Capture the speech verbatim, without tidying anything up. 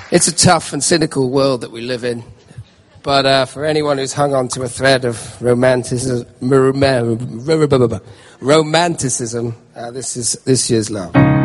It's a tough and cynical world that we live in. But uh, for anyone who's hung on to a thread of romanticism, romanticism uh, this is this year's love.